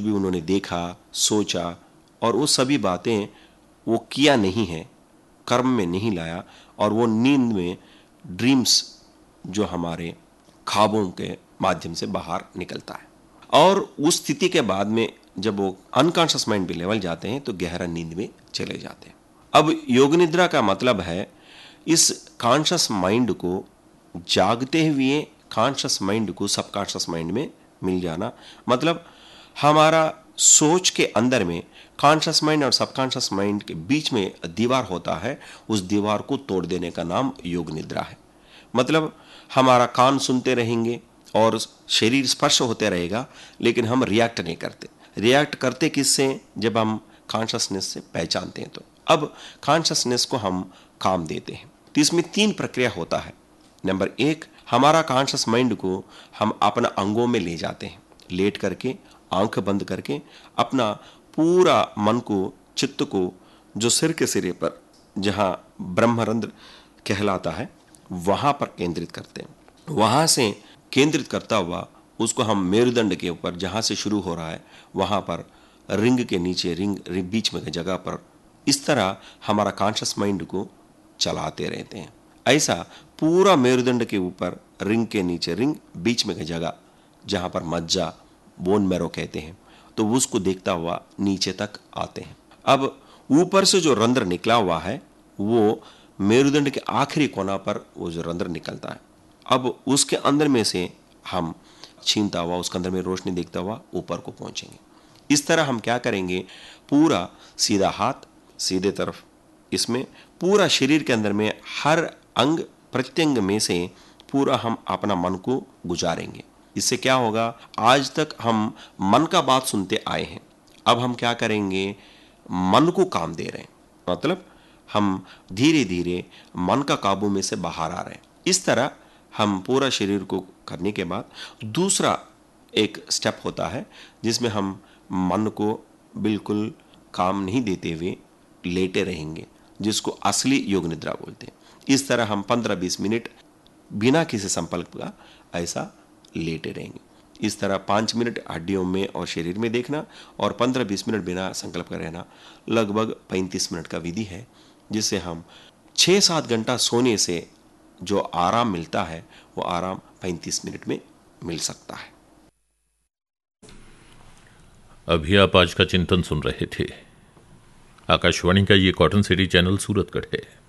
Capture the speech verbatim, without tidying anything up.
भी उन्होंने देखा, सोचा और वो सभी बातें वो किया नहीं है, कर्म में नहीं लाया, और वो नींद में ड्रीम्स जो हमारे ख्वाबों के माध्यम से बाहर निकलता है। और उस स्थिति के बाद में जब वो अनकॉन्शियस माइंड पे लेवल जाते हैं तो गहरा नींद में चले जाते हैं। अब योग निद्रा का मतलब है इस कॉन्शियस माइंड को जागते हुए कॉन्शियस माइंड को सबकॉन्शियस माइंड में मिल जाना। मतलब हमारा सोच के अंदर में कॉन्शियस माइंड और सबकॉन्शियस माइंड के बीच में दीवार होता है, उस दीवार को तोड़ देने का नाम योग निद्रा है। मतलब हमारा कान सुनते रहेंगे और शरीर स्पर्श होते रहेगा, लेकिन हम रिएक्ट नहीं करते। रिएक्ट करते किससे? जब हम कॉन्शियसनेस से पहचानते हैं। तो अब कॉन्शियसनेस को हम काम देते हैं। तो इसमें तीन प्रक्रिया होता है। नंबर एक, हमारा कॉन्शियस माइंड को हम अपना अंगों में ले जाते हैं, लेट करके आंख बंद करके अपना पूरा मन को, चित्त को जो सिर के सिरे पर जहां ब्रह्मरंध्र कहलाता है वहां पर केंद्रित करते हैं। वहां से केंद्रित करता हुआ उसको हम मेरुदंड के ऊपर जहां से शुरू हो रहा है वहां पर रिंग के नीचे, रिंग, रिंग बीच में की जगह पर इस तरह हमारा कॉन्शियस माइंड को चलाते रहते हैं। ऐसा पूरा मेरुदंड के ऊपर, रिंग के नीचे रिंग, बीच में की जगह जहां पर मज्जा, बोन मैरो कहते हैं, तो उसको देखता हुआ नीचे तक आते हैं। अब ऊपर से जो रंध्र निकला हुआ है वो मेरुदंड के आखिरी कोना पर वो जो रंध्र निकलता है, अब उसके अंदर में से हम छीनता हुआ उसके अंदर में रोशनी देखता हुआ ऊपर को पहुंचेंगे। इस तरह हम क्या करेंगे, पूरा सीधा हाथ सीधे तरफ, इसमें पूरा शरीर के अंदर में हर अंग प्रत्यंग में से पूरा हम अपना मन को गुजारेंगे। इससे क्या होगा, आज तक हम मन का बात सुनते आए हैं, अब हम क्या करेंगे, मन को काम दे रहे हैं। मतलब हम धीरे धीरे मन का काबू में से बाहर आ रहे हैं। इस तरह हम पूरा शरीर को करने के बाद दूसरा एक स्टेप होता है जिसमें हम मन को बिल्कुल काम नहीं देते हुए लेटे रहेंगे, जिसको असली योग निद्रा बोलते हैं। इस तरह हम पंद्रह बीस मिनट बिना किसी संपर्क का ऐसा लेटे रहेंगे। इस तरह पाँच मिनट हड्डियों में और शरीर में देखना और पंद्रह बीस मिनट बिना संकल्प का रहना, लगभग पैंतीस मिनट का विधि है, जिससे हम छः सात घंटा सोने से जो आराम मिलता है वो आराम पैंतीस मिनट में मिल सकता है। अभी आप आज का चिंतन सुन रहे थे। आकाशवाणी का ये कॉटन सिटी चैनल सूरतगढ़ है।